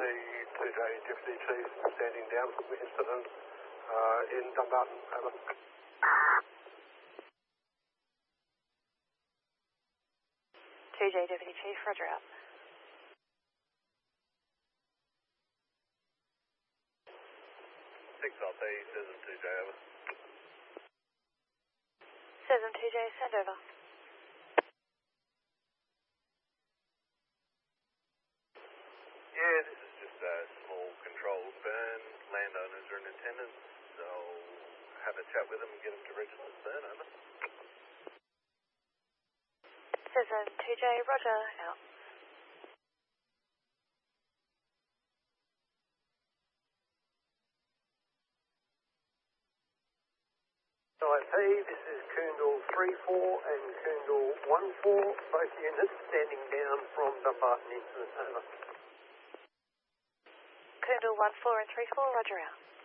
2J Deputy Chief standing down from the incident in Dumbarton. Over. 2J Deputy Chief, roger out. 6RP, Cesar 2J, over. Cesar 2J, send over. Yeah, this is just a small controlled burn. Landowners are in attendance, so have a chat with them and get them to register the burn, over. Cesar 2J, roger out. IP, this is Coondle 34 and Coondle 14, both units standing down from Dumbarton incident, over. Coondle 14 and 34, roger out.